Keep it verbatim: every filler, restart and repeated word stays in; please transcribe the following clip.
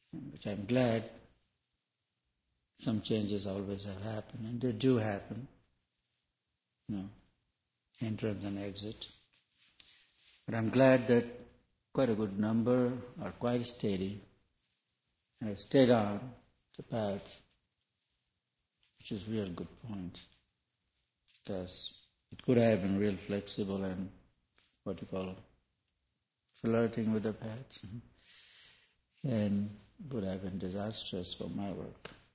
which I'm glad. Some changes always have happened, and they do happen. You know, entrance and exit. But I'm glad that quite a good number are quite steady and have stayed on the path, which is a real good point. Because it could have been real flexible and what you call flirting with the path, and would have been disastrous for my work.